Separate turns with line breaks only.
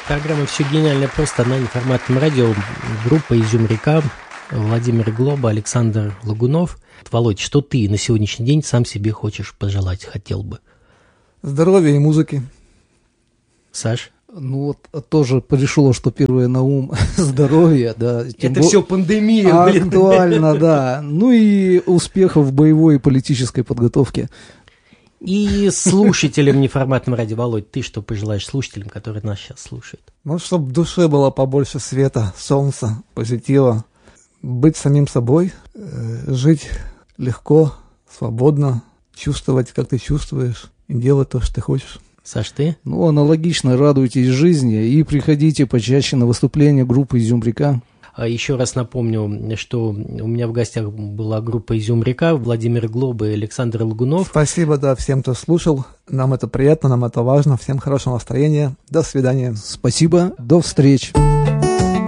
Программа «Все гениально просто» на неформатном радио. Группа «Изюм-река», Владимир Глоба, Александр Лагунов. Володь, что ты на сегодняшний день сам себе хочешь пожелать, хотел бы?
Здоровья и музыки.
Саш?
Ну вот тоже пришло, что первое на ум здоровье, да.
Это все пандемия, блин.
Актуально, да. Ну и успехов в боевой и политической подготовке.
И слушателям неформатного радио, Володь, ты что пожелаешь слушателям, которые нас сейчас слушают?
Ну, чтобы в душе было побольше света, солнца, позитива. Быть самим собой, жить легко, свободно, чувствовать, как ты чувствуешь, и делать то, что ты хочешь.
Саш, ты?
Ну, аналогично, радуйтесь жизни и приходите почаще на выступления группы «Изюм-река».
Еще раз напомню, что у меня в гостях была группа «Изюм-река», Владимир Глоба и Александр Лагунов.
Спасибо, да, всем, кто слушал. Нам это приятно, нам это важно. Всем хорошего настроения. До свидания.
Спасибо, до встречи.